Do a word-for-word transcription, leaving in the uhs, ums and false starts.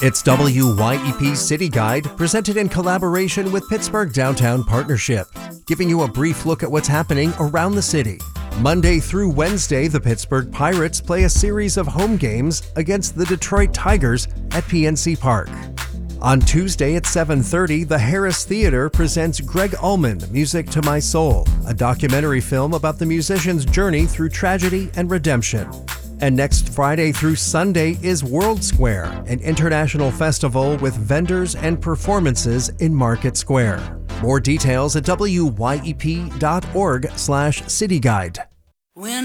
It's W Y E P City Guide, presented in collaboration with Pittsburgh Downtown Partnership, giving you a brief look at what's happening around the city. Monday through Wednesday, the Pittsburgh Pirates play a series of home games against the Detroit Tigers at P N C Park. On Tuesday at seven thirty, the Harris Theater presents Greg Allman, Music to My Soul, a documentary film about the musician's journey through tragedy and redemption. And next Friday through Sunday is World Square, an international festival with vendors and performances in Market Square. More details at W Y E P dot org slash city guide. When